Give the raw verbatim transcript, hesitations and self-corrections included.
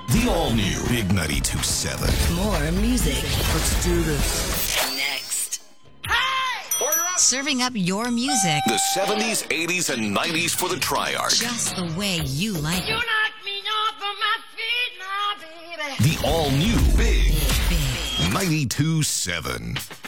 The all-new Big ninety-two point seven. More music. Let's do this. Next. Hey! Order up! Serving up your music The seventies, eighties, and nineties for the Triarch. just the way you like You it. knock me off of my feet, my baby. The all-new Big Big. ninety-two point seven.